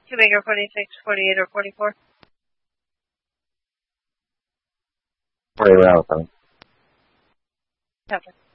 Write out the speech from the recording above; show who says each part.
Speaker 1: Quebec 46, 48, or 44?
Speaker 2: 48 out, 7.
Speaker 1: Copy.